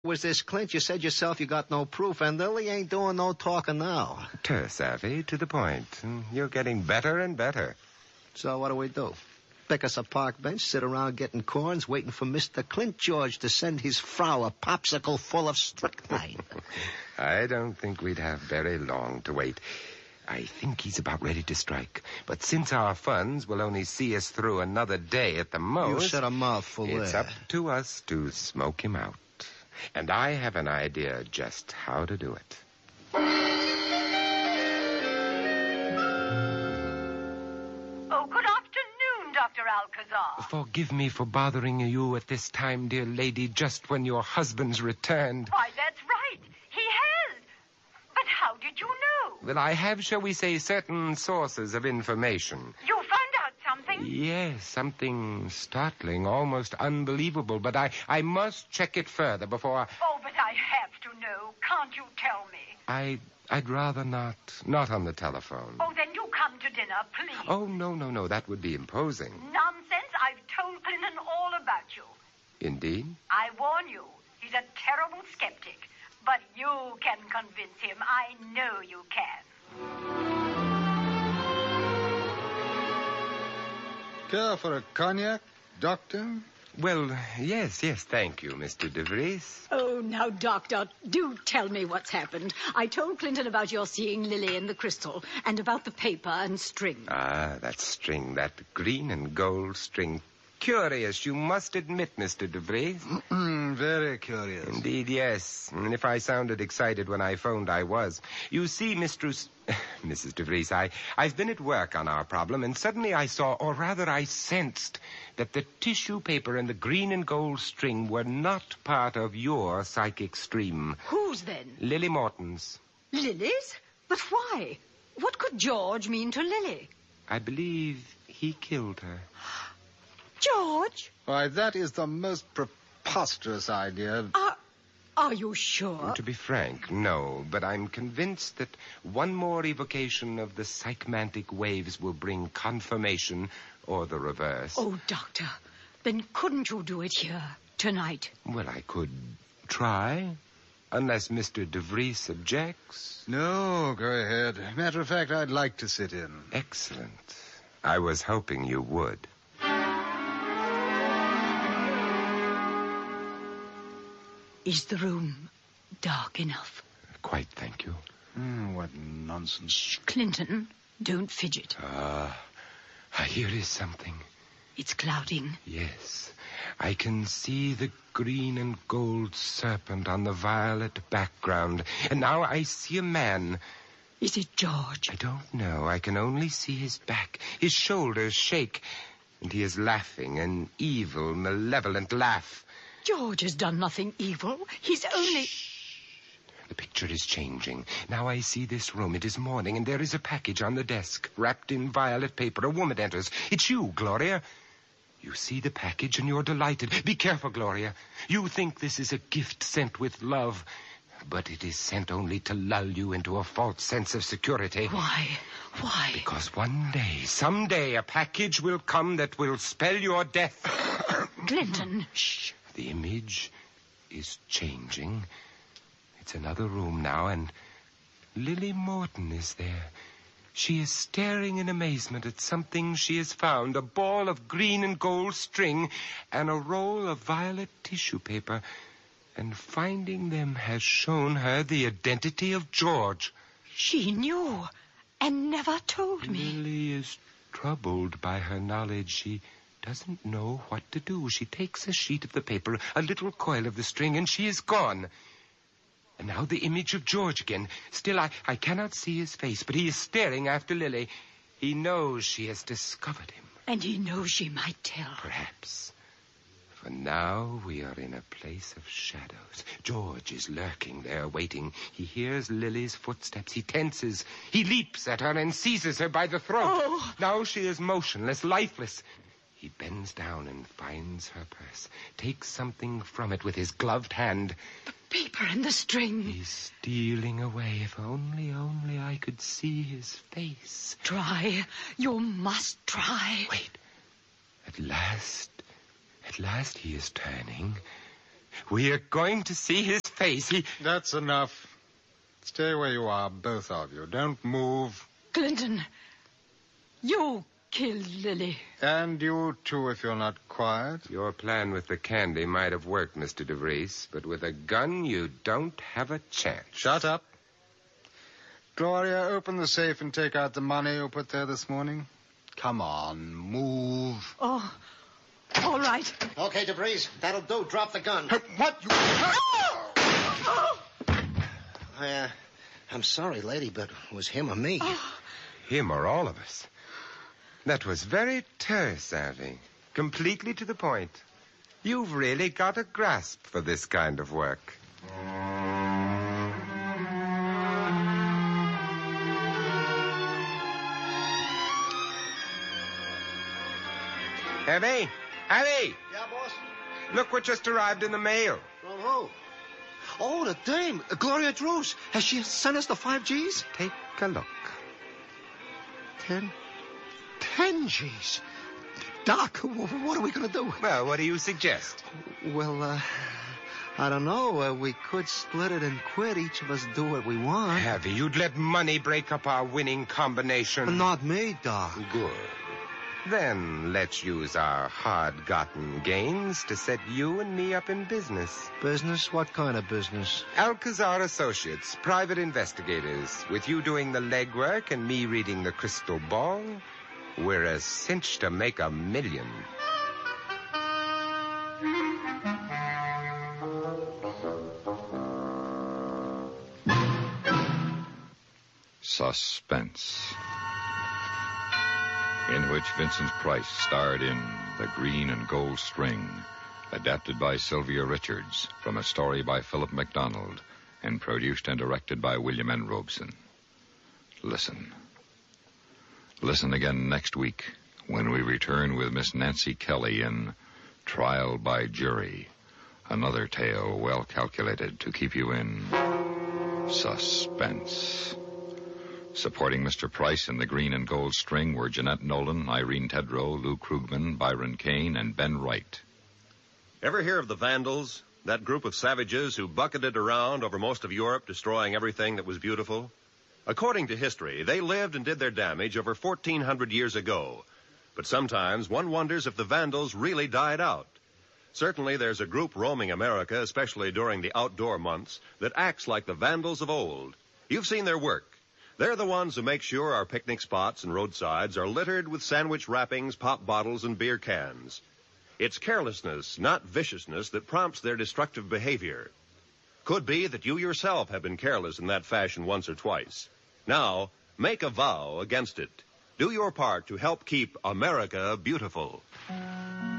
Was this, Clint? You said yourself you got no proof, and Lily ain't doing no talking now. Terse, Avi, to the point. You're getting better and better. So what do? Pick us a park bench, sit around getting corns, waiting for Mr. Clint George to send his frau a popsicle full of strychnine. I don't think we'd have very long to wait. I think he's about ready to strike. But since our funds will only see us through another day at the most... You said a mouthful there. It's up to us to smoke him out. And I have an idea just how to do it. Oh, good afternoon, Dr. Alcazar. Forgive me for bothering you at this time, dear lady, just when your husband's returned. Why, that's right. He has. But how did you know? Well, I have, shall we say, certain sources of information. You found out something? Yes, something startling, almost unbelievable, but I must check it further before... Oh, but I have to know. Can't you tell me? I'd rather not. Not on the telephone. Oh, then you come to dinner, please. Oh, no. That would be imposing. Nonsense. I've told Clinton all about you. Indeed? I warn you. He's a terrible skeptic. But you can convince him. I know you can. Care for a cognac, Doctor? Well, yes, thank you, Mr. DeVries. Oh, now, Doctor, do tell me what's happened. I told Clinton about your seeing Lily in the crystal and about the paper and string. Ah, that string, that green and gold string. Curious, you must admit, Mr. DeVries. Very curious. Indeed, yes. And if I sounded excited when I phoned, I was. You see, Mrs. DeVries, I've been at work on our problem, and suddenly I saw, or rather I sensed, that the tissue paper and the green and gold string were not part of your psychic stream. Whose then? Lily Morton's. Lily's? But why? What could George mean to Lily? I believe he killed her. George? Why, that is the most preposterous idea. Are you sure? To be frank, no. But I'm convinced that one more evocation of the psychmantic waves will bring confirmation or the reverse. Oh, Doctor, then couldn't you do it here, tonight? Well, I could try, unless Mr. DeVries objects. No, go ahead. Matter of fact, I'd like to sit in. Excellent. I was hoping you would. Is the room dark enough? Quite, thank you. What nonsense. Shh, Clinton, don't fidget. Here is something. It's clouding. Yes. I can see the green and gold serpent on the violet background. And now I see a man. Is it George? I don't know. I can only see his back. His shoulders shake. And he is laughing, an evil, malevolent laugh. George has done nothing evil. He's only... Shh. The picture is changing. Now I see this room. It is morning, and there is a package on the desk, wrapped in violet paper. A woman enters. It's you, Gloria. You see the package, and you're delighted. Be careful, Gloria. You think this is a gift sent with love, but it is sent only to lull you into a false sense of security. Why? Because one day, someday, a package will come that will spell your death. Clinton. Shh. The image is changing. It's another room now, and Lily Morton is there. She is staring in amazement at something she has found, a ball of green and gold string and a roll of violet tissue paper. And finding them has shown her the identity of George. She knew and never told me. Lily is troubled by her knowledge. She doesn't know what to do. She takes a sheet of the paper, a little coil of the string, and she is gone. And now the image of George again. Still, I cannot see his face, but he is staring after Lily. He knows she has discovered him. And he knows she might tell. Perhaps. For now we are in a place of shadows. George is lurking there, waiting. He hears Lily's footsteps. He tenses. He leaps at her and seizes her by the throat. Oh. Now she is motionless, lifeless. He bends down and finds her purse, takes something from it with his gloved hand. The paper and the string. He's stealing away. If only I could see his face. Try. You must try. Wait. At last he is turning. We are going to see his face. That's enough. Stay where you are, both of you. Don't move. Clinton, you killed Lily. And you, too, if you're not quiet. Your plan with the candy might have worked, Mr. DeVries, but with a gun, you don't have a chance. Shut up. Gloria, open the safe and take out the money you put there this morning. Come on, move. Oh, all right. Okay, DeVries, that'll do. Drop the gun. What? I'm sorry, lady, but it was him or me. Him or all of us. That was very terse, Avi. Completely to the point. You've really got a grasp for this kind of work. Abby! Abby! Yeah, boss? Look what just arrived in the mail. From who? Oh, the dame, Gloria Drews. Has she sent us the 5 Gs? Take a look. 10 Gs. Doc, what are we going to do? Well, what do you suggest? Well, I don't know. We could split it and quit. Each of us do what we want. Abby, you'd let money break up our winning combination. Not me, Doc. Good. Then let's use our hard-gotten gains to set you and me up in business. Business? What kind of business? Alcazar Associates, private investigators. With you doing the legwork and me reading the crystal ball, we're a cinch to make $1 million. Suspense, in which Vincent Price starred in The Green and Gold String, adapted by Sylvia Richards from a story by Philip MacDonald and produced and directed by William N. Robeson. Listen. Listen again next week when we return with Miss Nancy Kelly in Trial by Jury, another tale well calculated to keep you in suspense. Supporting Mr. Price in The Green and Gold String were Jeanette Nolan, Irene Tedrow, Lou Krugman, Byron Kane, and Ben Wright. Ever hear of the Vandals? That group of savages who bucketed around over most of Europe, destroying everything that was beautiful? According to history, they lived and did their damage over 1,400 years ago. But sometimes one wonders if the Vandals really died out. Certainly there's a group roaming America, especially during the outdoor months, that acts like the Vandals of old. You've seen their work. They're the ones who make sure our picnic spots and roadsides are littered with sandwich wrappings, pop bottles, and beer cans. It's carelessness, not viciousness, that prompts their destructive behavior. Could be that you yourself have been careless in that fashion once or twice. Now, make a vow against it. Do your part to help keep America beautiful.